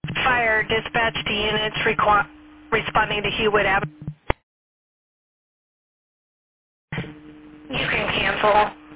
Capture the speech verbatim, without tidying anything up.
Fire dispatch to units requ- responding to Hewitt Avenue. You can cancel.